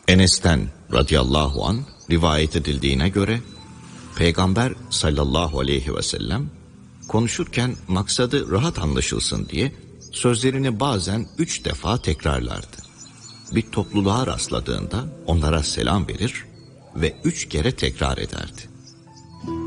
Enes'ten radıyallahu an rivayet edildiğine göre Peygamber sallallahu aleyhi ve sellem konuşurken maksadı rahat anlaşılsın diye sözlerini bazen 3 defa tekrarlardı. Bir topluluğa rastladığında onlara selam verir ve 3 kere tekrar ederdi.